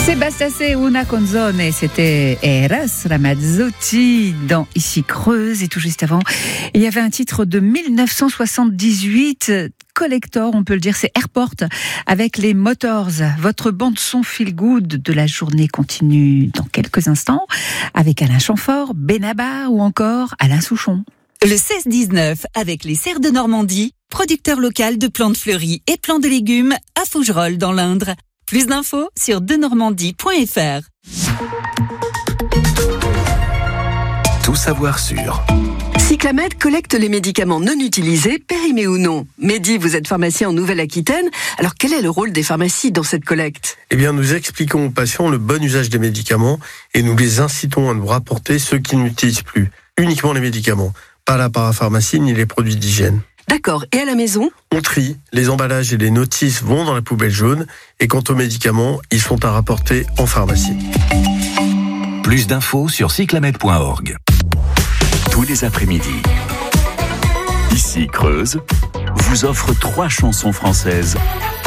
Sebastià una canzone, c'était Eros Ramazzotti dans Ici Creuse. Et tout juste avant, il y avait un titre de 1978, collector, on peut le dire, c'est Airport avec les Motors. Votre bande son feel good de la journée continue dans quelques instants avec Alain Chamfort, Benabar ou encore Alain Souchon. Le 16-19 avec les Serres de Normandie, producteur local de plantes fleuries et plants de légumes à Fougerolles dans l'Indre. Plus d'infos sur denormandie.fr. Tout savoir sur. Cyclamed collecte les médicaments non utilisés, périmés ou non. Mehdi, vous êtes pharmacien en Nouvelle-Aquitaine. Alors quel est le rôle des pharmacies dans cette collecte ? Eh bien, nous expliquons aux patients le bon usage des médicaments et nous les incitons à nous rapporter ceux qui n'utilisent plus. Uniquement les médicaments, pas la parapharmacie ni les produits d'hygiène. D'accord. Et à la maison ? On trie, les emballages et les notices vont dans la poubelle jaune et quant aux médicaments, ils sont à rapporter en pharmacie. Plus d'infos sur cyclamed.org. Tous les après-midi. Ici Creuse vous offre 3 chansons françaises